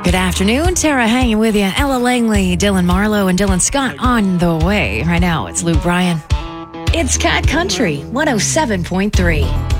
Good afternoon. Tara hanging with you. Ella Langley, Dylan Marlowe, and Dylan Scott on the way. Right now, it's Luke Bryan. It's Cat Country 107.3.